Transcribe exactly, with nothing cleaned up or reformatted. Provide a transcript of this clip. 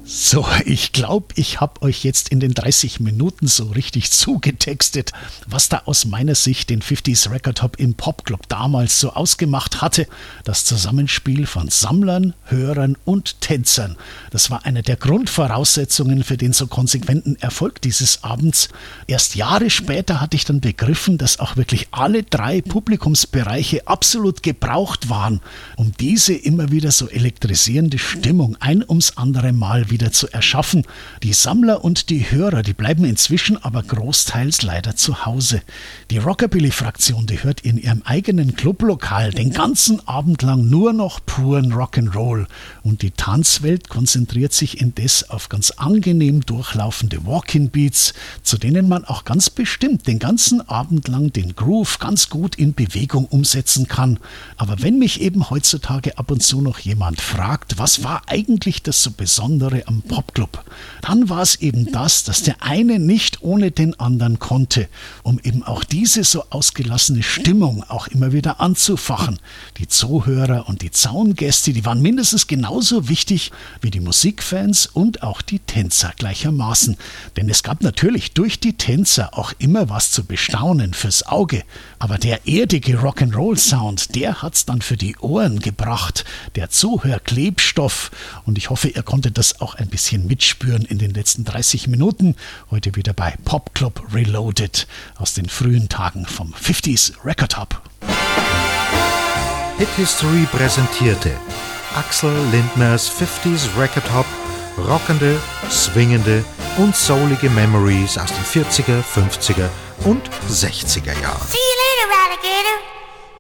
So, ich glaube, ich habe euch jetzt in den dreißig Minuten so richtig zugetextet, was da aus meiner Sicht den fünfziger Record Hop im Popclub damals so ausgemacht hatte. Das Zusammenspiel von Sammlern, Hörern und Tänzern. Das war eine der Grundvoraussetzungen für den so konsequenten Erfolg dieses Abends. Erst Jahre später hatte ich dann begriffen, dass auch wirklich alle drei Publikumsbereiche absolut gebraucht waren, um diese immer wieder so elektrisierende Stimmung ein ums andere Mal wieder zu erschaffen. Die Sammler und die Hörer, die bleiben inzwischen aber großteils leider zu Hause. Die Rockabilly-Fraktion, die hört in ihrem eigenen Clublokal den ganzen Abend lang nur noch puren Rock'n'Roll. Und die Tanzwelt konzentriert sich indes auf ganz angenehm durchlaufende Walk-in-Beats, zu denen man auch ganz bestimmt den ganzen Abend lang den Groove ganz gut in Bewegung umsetzen kann. Aber wenn mich eben heutzutage ab und zu noch jemand fragt, was war eigentlich das so Besondere am Popclub, dann war es eben das, dass der eine nicht ohne den anderen konnte, um eben auch diese so ausgelassene Stimmung auch immer wieder anzufachen. Die Zuhörer und die Zaungäste, die waren mindestens genauso wichtig wie die Musikfans und auch die Tänzer gleichermaßen. Denn es gab natürlich durch die Tänzer auch immer was zu bestaunen fürs Auge. Aber der erdige Rock'n'Roll-Sound, der hat's dann für die Ohren gebracht. Der Zuhörklebstoff. Und ich hoffe, ihr konntet das auch ein bisschen mitspüren in den letzten dreißig Minuten. Heute wieder bei Popclub Reloaded aus den frühen Tagen vom fünfziger Record Hop. Hit History präsentierte Axel Lindners fünfziger Record Hop, rockende, swingende und soulige Memories aus den vierziger, fünfziger und sechziger Jahren. See you later, Alligator.